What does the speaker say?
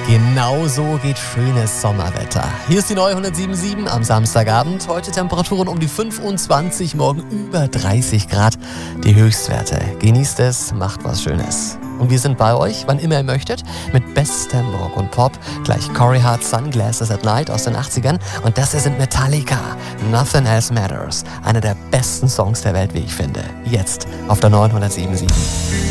Genau so geht schönes Sommerwetter. Hier ist die neue 107.7 am Samstagabend. Heute Temperaturen um die 25, morgen über 30 Grad. Die Höchstwerte. Genießt es, macht was Schönes. Und wir sind bei euch, wann immer ihr möchtet, mit bestem Rock und Pop. Gleich Corey Hart, Sunglasses at Night aus den 80ern. Und das hier sind Metallica, Nothing Else Matters. Einer der besten Songs der Welt, wie ich finde. Jetzt auf der neuen 107.7.